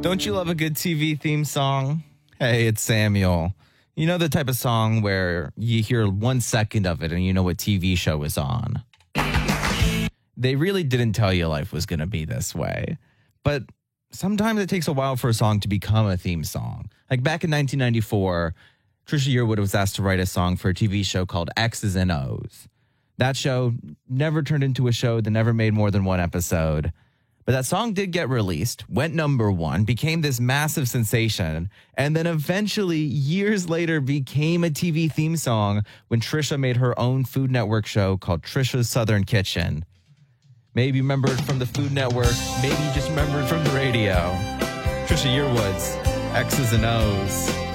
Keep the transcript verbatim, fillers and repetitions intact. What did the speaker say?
Don't you love a good T V theme song? Hey, it's Samuel. You know the type of song where you hear one second of it and you know what T V show is on. They really didn't tell you life was going to be this way. But sometimes it takes a while for a song to become a theme song. Like back in nineteen ninety-four, Trisha Yearwood was asked to write a song for a T V show called X's and O's. That show never turned into a show that never made more than one episode. But that song did get released, went number one, became this massive sensation, and then eventually, years later, became a T V theme song when Trisha made her own Food Network show called Trisha's Southern Kitchen. Maybe you remember it from the Food Network, maybe you just remember it from the radio. Trisha Yearwood's X's and O's.